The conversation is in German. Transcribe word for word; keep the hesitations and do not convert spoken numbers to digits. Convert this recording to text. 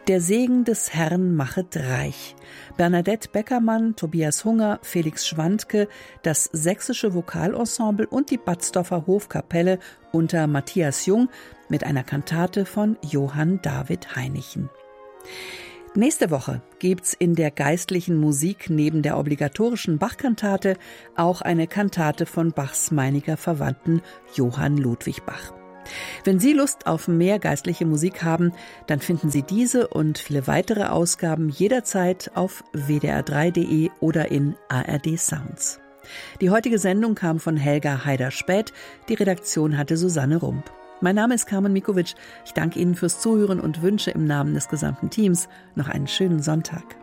Der Segen des Herrn machet reich. Bernadette Beckermann, Tobias Hunger, Felix Schwandke, das Sächsische Vokalensemble und die Batzdorfer Hofkapelle unter Matthias Jung mit einer Kantate von Johann David Heinichen. Nächste Woche gibt's in der geistlichen Musik neben der obligatorischen Bach-Kantate auch eine Kantate von Bachs meiniger Verwandten Johann Ludwig Bach. Wenn Sie Lust auf mehr geistliche Musik haben, dann finden Sie diese und viele weitere Ausgaben jederzeit auf w d r drei punkt d e oder in A R D Sounds. Die heutige Sendung kam von Helga Haider-Späth, die Redaktion hatte Susanne Rump. Mein Name ist Carmen Mikovic. Ich danke Ihnen fürs Zuhören und wünsche im Namen des gesamten Teams noch einen schönen Sonntag.